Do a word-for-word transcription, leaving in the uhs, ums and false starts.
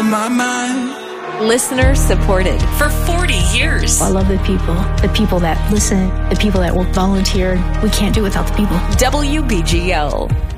my mind. Listener supported for forty years. I love the people, the people that listen, the people that will volunteer. We can't do it without the people. W B G L.